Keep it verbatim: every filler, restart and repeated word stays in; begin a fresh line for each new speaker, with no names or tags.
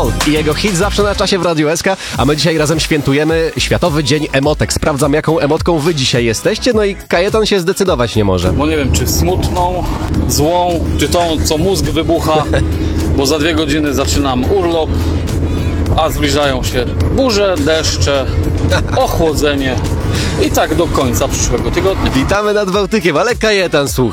Hall i jego hit zawsze na czasie w Radiu S K, a my dzisiaj razem świętujemy Światowy Dzień Emotek. Sprawdzam, jaką emotką wy dzisiaj jesteście, no i Kajetan się zdecydować nie może.
Bo nie wiem, czy smutną, złą, czy tą, co mózg wybucha, bo za dwie godziny zaczynam urlop, a zbliżają się burze, deszcze, ochłodzenie i tak do końca przyszłego tygodnia.
Witamy nad Bałtykiem, ale Kajetan słucha.